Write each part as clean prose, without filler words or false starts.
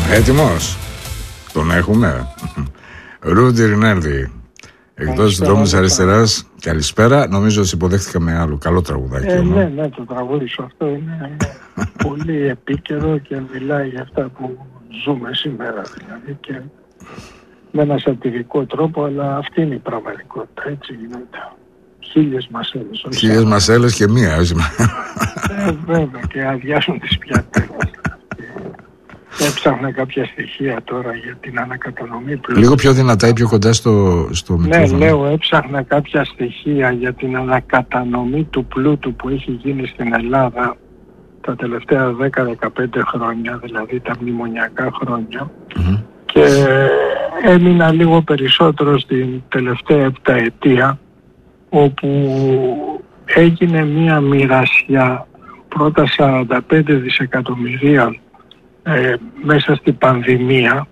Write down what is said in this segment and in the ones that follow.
Έτοιμος? Τον έχουμε. Ρούντι Ρινάλντι, εκδόσεις του Δρόμου της Αριστεράς. Καλησπέρα. Νομίζω ότι υποδέχτηκαμε άλλο καλό τραγουδάκι. Ναι, το τραγούδι σου αυτό είναι πολύ επίκαιρο και μιλάει για αυτά που ζούμε σήμερα, δηλαδή, και με ένα σατυρικό τρόπο, αλλά αυτή είναι η πραγματικότητα, έτσι γίνεται. 1000 μασέλες. 1000 μασέλες και μία, όχι. Βέβαια, και αδειάσουν τις πιάτες. Έψαχνα κάποια στοιχεία τώρα για την ανακατανομή πλούτου. Λίγο πιο δυνατά ή πιο κοντά στο μικρόφωνο. Ναι, λέω, έψαχνα κάποια στοιχεία για την ανακατανομή του πλούτου που έχει γίνει στην Ελλάδα τα τελευταία 10-15 χρόνια, δηλαδή τα μνημονιακά χρόνια. Και έμεινα λίγο περισσότερο στην τελευταία επταετία, όπου έγινε μία μοιρασιά πρώτα 45 δισεκατομμυρίων μέσα στην πανδημία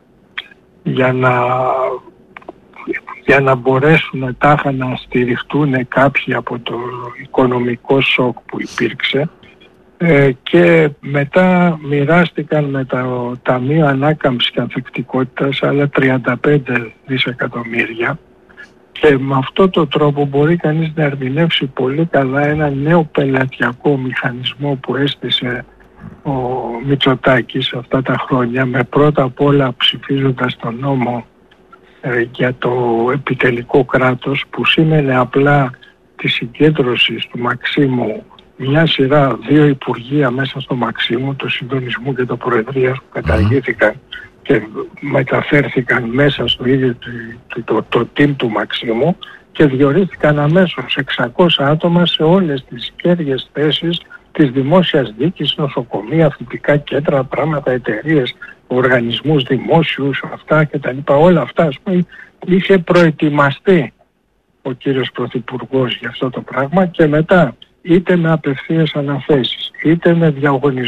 για να μπορέσουν τάχα να στηριχτούν κάποιοι από το οικονομικό σοκ που υπήρξε, και μετά μοιράστηκαν με το Ταμείο Ανάκαμψης και Ανθεκτικότητας άλλα 35 δισεκατομμύρια, και με αυτόν τον τρόπο μπορεί κανείς να ερμηνεύσει πολύ καλά ένα νέο πελατειακό μηχανισμό που έστησε ο Μητσοτάκης αυτά τα χρόνια, με πρώτα απ' όλα ψηφίζοντας τον νόμο για το επιτελικό κράτος, που σήμαινε απλά τη συγκέντρωση του Μαξίμου μια σειρά 2 υπουργεία μέσα στο Μαξίμου, του συντονισμού και το Προεδρίας, που καταργήθηκαν και μεταφέρθηκαν μέσα στο ίδιο το team του Μαξίμου, και διορίστηκαν αμέσως 600 άτομα σε όλες τις κέρδιες θέσεις της δημόσιας διοίκησης, νοσοκομεία, φοιτικά κέντρα, πράγματα, εταιρείες, οργανισμούς δημόσιους, αυτά κτλ. Όλα αυτά, ας πούμε, είχε προετοιμαστεί ο κύριος Πρωθυπουργός για αυτό το πράγμα, και μετά είτε με απευθείας αναθέσεις, είτε με διαγωνισμό